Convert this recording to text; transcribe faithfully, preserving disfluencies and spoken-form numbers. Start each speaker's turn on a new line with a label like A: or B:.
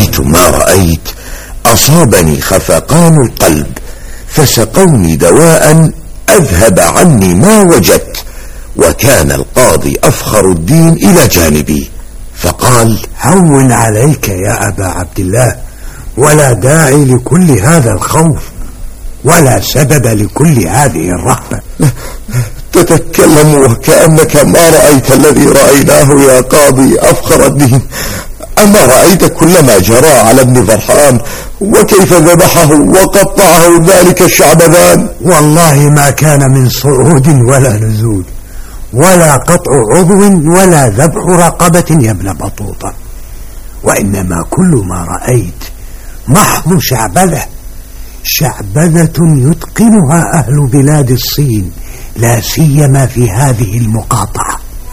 A: رأيت ما رأيت أصابني خفقان القلب، فسقوني دواء أذهب عني ما وجدت. وكان القاضي أفخر الدين إلى جانبي فقال:
B: هون عليك يا أبا عبد الله، ولا داعي لكل هذا الخوف، ولا سبب لكل هذه الرهبة.
A: تتكلم وكأنك ما رأيت الذي رأيناه يا قاضي أفخر الدين. أما رأيت كل ما جرى على ابن فرحان وكيف ذبحه وقطعه ذلك الشعبذان؟
B: والله ما كان من صعود ولا نزول، ولا قطع عضو، ولا ذبح رقبة يا ابن بطوطة، وإنما كل ما رأيت محض شعبذة، شعبذة يتقنها أهل بلاد الصين، لا سيما في هذه المقاطعة.